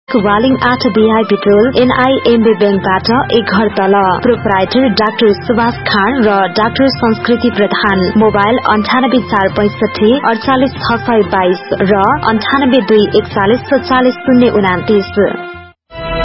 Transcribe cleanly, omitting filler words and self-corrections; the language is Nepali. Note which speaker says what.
Speaker 1: वालिङ 8 बिहाई बिटोल NIMB बैंकबाट एक घर तल। प्रोपराइटर डाक्टर सुभाष खान र डाक्टर संस्कृति प्रधान। मोबाइल 98465 48 622 र 98241 40 029।